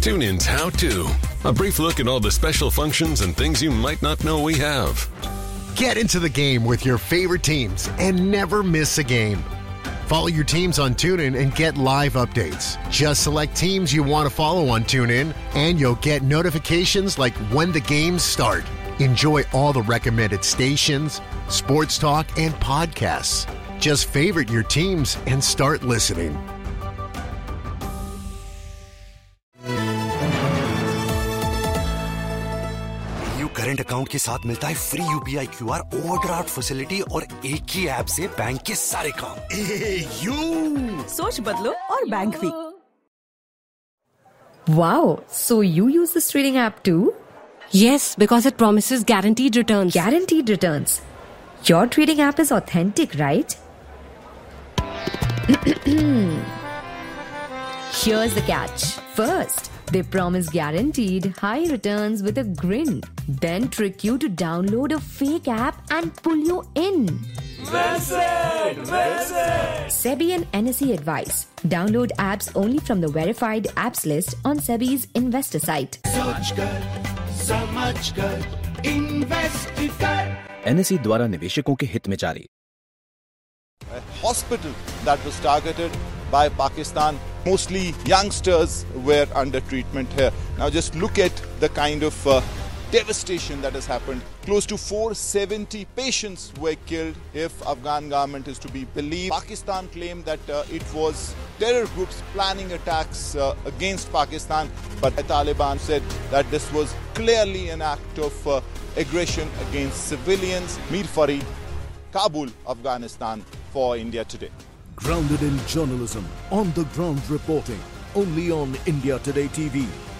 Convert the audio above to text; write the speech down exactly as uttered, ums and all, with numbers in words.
TuneIn's How To. A brief look at all the special functions and things you might not know we have. Get into the game with your favorite teams and never miss a game. Follow your teams on TuneIn and get live updates. Just select teams you want to follow on TuneIn, and you'll get notifications like when the games start. Enjoy all the recommended stations, sports talk, and podcasts. Just favorite your teams and start listening. Current account के साथ मिलता है free UPI QR overdraft facility और एक ही app से bank के सारे काम। यू सोच बदलो और बैंक भी। Wow, so you use this trading app too? Yes, because it promises guaranteed returns. Guaranteed returns. Your trading app is authentic, right? Here's the catch. First, they promise guaranteed high returns with a grin. Then trick you to download a fake app and pull you in. Visit! Visit! SEBI and N S E advise. Download apps only from the verified apps list on SEBI's investor site. सोच कर, समझ कर, invest कर। N S E द्वारा निवेशकों के हित में जारी। A hospital that was targeted by Pakistan. Mostly youngsters were under treatment here. Now just look at the kind of uh, devastation that has happened. Close to four hundred seventy patients were killed if Afghan government is to be believed. Pakistan claimed that uh, it was terror groups planning attacks uh, against Pakistan, but the Taliban said that this was clearly an act of uh, aggression against civilians. Mir Farid, Kabul, Afghanistan, for India Today. Grounded in journalism, on the ground reporting, only on India Today T V.